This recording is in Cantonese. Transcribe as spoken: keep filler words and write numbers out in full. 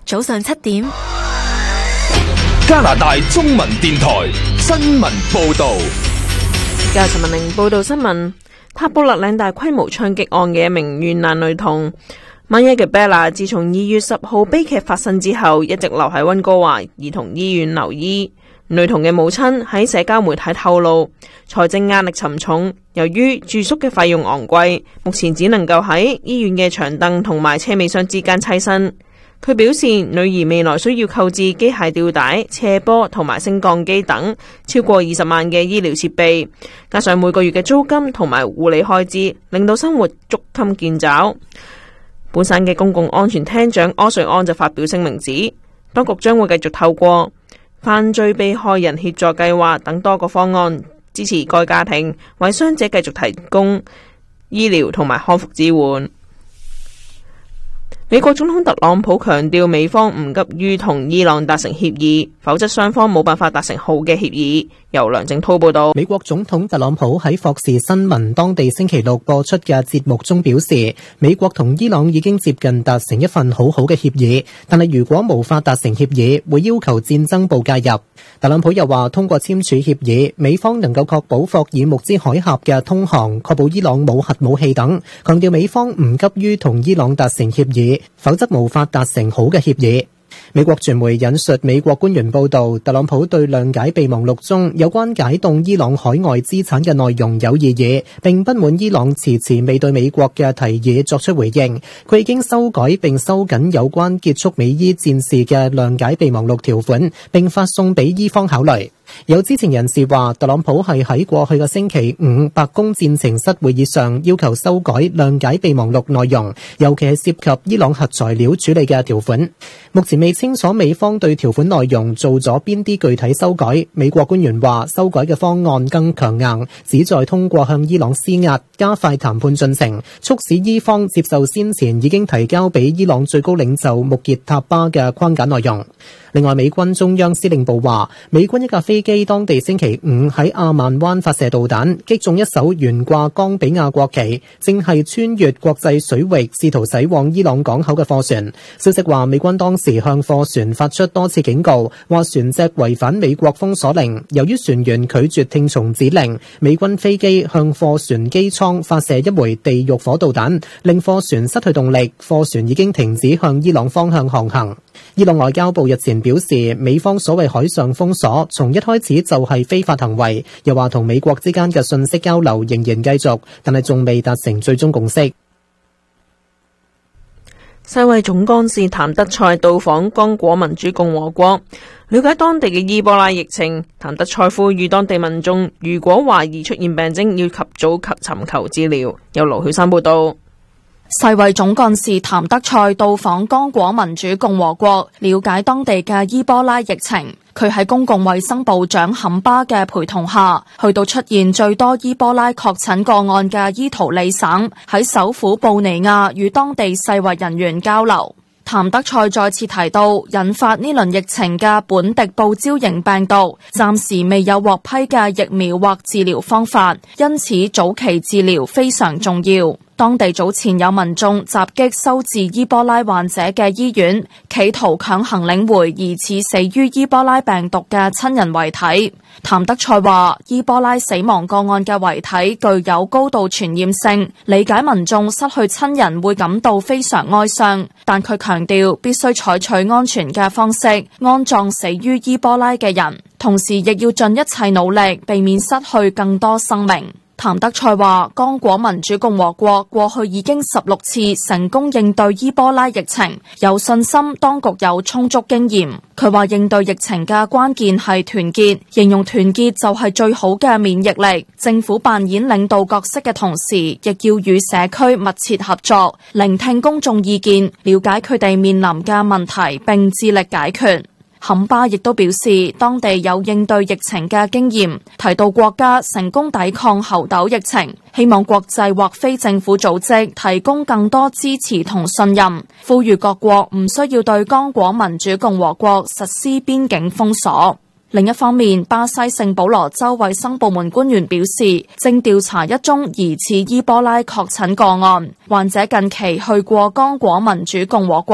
早上七點， 加拿大中文電台新聞報道。 由陳文玲報道新聞。喀布勒領大規模槍擊案嘅一名遇難女童瑪耶嘅貝拉，自從二月十號悲劇發生之後，一直留喺溫哥華兒童醫院留醫。女童嘅母親喺社交媒體透露，財政壓力沉重，由於住宿嘅費用昂貴，目前只能夠喺醫院嘅長凳同埋車尾箱之間棲身。佢表示，女兒未來需要購置機械吊帶、斜坡同埋升降機等超過二十萬嘅醫療設備，加上每個月嘅租金同埋護理開支，令到生活捉襟見肘。本省嘅公共安全廳長柯瑞安就發表聲明指，當局將會繼續透過犯罪被害人協助計劃等多個方案，支持該家庭，為傷者繼續提供醫療同埋康復支援。美國總統特朗普強調，美方唔急於同伊朗達成協議，否則雙方冇辦法達成好嘅協議。由梁正濤報道。 美國總統特朗普喺霍士新聞當地星期六播出嘅節目中表示，美國同伊朗已經接近達成一份好好嘅協議，但係如果無法達成協議，會要求戰爭部介入。特朗普又話，通過簽署協議，美方能夠確保霍爾木茲海峽嘅通航，確保伊朗冇核武器等，強調美方唔急於同伊朗達成協議，否則無法達成好嘅協議。美國傳媒引述美國官員報道，特朗普對諒解備忘錄中有關解凍伊朗海外資產嘅內容有異議，並不滿伊朗遲遲未對美國嘅提議作出回應。佢已經修改並收緊有關結束美伊戰事嘅諒解備忘錄條款，並發送俾伊方考慮。有知情人士話，特朗普係喺過去嘅星期五白宮戰情室會議上要求修改諒解備忘錄內容，尤其係涉及伊朗核材料處理嘅條款。目前未清楚美方對條款內容做咗邊啲具體修改。美國官員話，修改嘅方案更強硬，旨在通過向伊朗施壓，加快談判進程，促使伊方接受先前已經提交俾伊朗最高領袖穆傑塔巴嘅框架內容。另外，美軍中央司令部話，美軍一架飛機當地星期五喺阿曼灣發射導彈，擊中一艘懸掛岡比亞國旗，正係穿越國際水域試圖駛往伊朗港口嘅貨船。消息話，美軍當時向貨船發出多次警告，話船隻違反美國封鎖令。由於船員拒絕聽從指令，美軍飛機向貨船機艙發射一枚地獄火導彈，令貨船失去動力，貨船已經停止向伊朗方向航行。伊朗外交部日前表示，美方所謂海上封鎖從一開始就係非法行為，又話同美國之間嘅信息交流仍然繼續，但係仲未達成最終共識。 世衛總幹事譚德塞到訪剛果民主共和國，了解當地嘅伊波拉疫情。譚德塞呼籲當地民眾，如果懷疑出現病徵，要及早及尋求治療。由盧曉山報道。 世衛總幹事譚德塞到訪剛果民主共和國，了解當地嘅伊波拉疫情。佢喺公共衛生部長坎巴嘅陪同下，去到出現最多伊波拉確診個案嘅伊圖里省，喺首府布尼亞與當地世衛人員交流。譚德塞再次提到，引發呢輪疫情嘅本地報招型病毒，暫時未有獲批嘅疫苗或治療方法，因此早期治療非常重要。當地早前有民眾襲擊收治伊波拉患者嘅醫院，企圖強行領回疑似死於伊波拉病毒嘅親人遺體。譚德塞話，伊波拉死亡個案嘅遺體具有高度傳染性，理解民眾失去親人會感到非常哀傷，但佢強調必須採取安全嘅方式安葬死於伊波拉嘅人，同時亦要盡一切努力避免失去更多生命。譚德塞話，剛果民主共和國過去已經十六次成功應對伊波拉疫情，有信心當局有充足經驗。佢話應對疫情嘅關鍵係團結，形容團結就係最好嘅免疫力。政府扮演領導角色嘅同時，亦要與社區密切合作，聆聽公眾意見，了解佢哋面臨嘅問題，並致力解決。坎巴亦都表示，當地有應對疫情嘅經驗，提到國家成功抵抗猴痘疫情，希望國際或非政府組織提供更多支持同信任，呼籲各國唔需要對剛果民主共和國實施邊境封鎖。另一方面，巴西聖保羅州衛生部門官員表示，正調查一宗疑似伊波拉確診個案，患者近期去過剛果民主共和國。